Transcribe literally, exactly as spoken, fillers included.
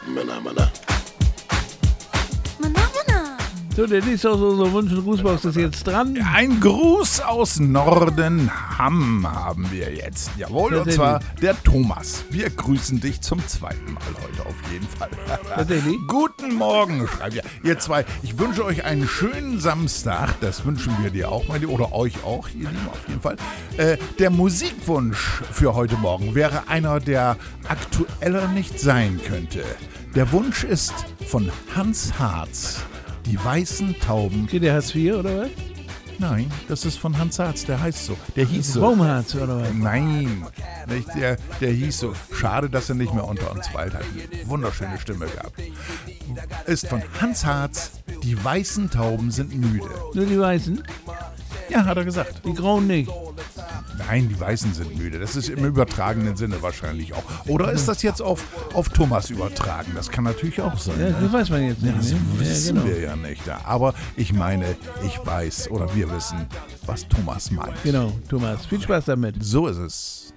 Männer, Männer. So, der ist auch so, so Wunsch- und Grußbox ist jetzt dran. Ein Gruß aus Nordenham haben wir jetzt. Jawohl, und zwar der Thomas. Wir grüßen dich zum zweiten Mal heute auf jeden Fall. Tatsächlich? Guten Morgen, schreibt ihr. Ihr zwei, ich wünsche euch einen schönen Samstag. Das wünschen wir dir auch, meine, oder euch auch, ihr Lieben, auf jeden Fall. Äh, der Musikwunsch für heute Morgen wäre einer, der aktueller nicht sein könnte. Der Wunsch ist von Hans Harz. Die weißen Tauben. Okay, der Hartz vier, oder was? Nein, das ist von Hans Harz, der heißt so. Der hieß so. Baumharz, oder was? Nein, nicht der, der hieß so. Schade, dass er nicht mehr unter uns weilt. Hat eine wunderschöne Stimme gehabt. Ist von Hans Harz. Die weißen Tauben sind müde. Nur die Weißen? Ja, hat er gesagt. Die Grauen nicht. Nein, die Weißen sind müde. Das ist im übertragenen Sinne wahrscheinlich auch. Oder ist das jetzt auf, auf Thomas übertragen? Das kann natürlich auch sein. Ja, Ne? das weiß man jetzt nicht. Das ne? wissen ja, genau. wir ja nicht. Aber ich meine, ich weiß oder wir wissen, was Thomas meint. Genau, Thomas. Viel Spaß damit. So ist es.